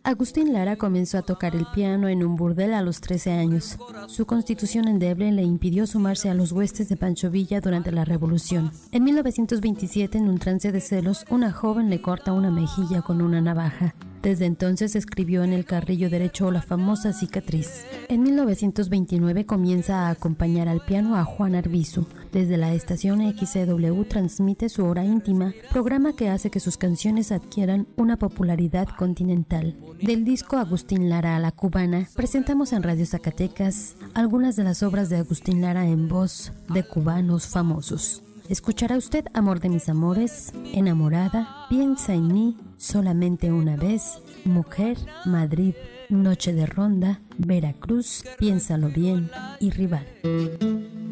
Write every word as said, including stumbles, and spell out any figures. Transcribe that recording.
Agustín Lara comenzó a tocar el piano en un burdel a los trece años. Su constitución endeble le impidió sumarse a los huestes de Pancho Villa durante la Revolución. En mil novecientos veintisiete, en un trance de celos, una joven le corta una mejilla con una navaja. Desde entonces escribió en el carrillo derecho la famosa cicatriz. En mil novecientos veintinueve comienza a acompañar al piano a Juan Arbizu. Desde la estación X C W transmite su hora íntima, programa que hace que sus canciones adquieran una popularidad continental. Del disco Agustín Lara a la cubana, presentamos en Radio Zacatecas algunas de las obras de Agustín Lara en voz de cubanos famosos. Escuchará usted Amor de mis amores, Enamorada, Piensa en mí, Solamente una vez, Mujer, Madrid, Noche de ronda, Veracruz, Piénsalo bien y Rival.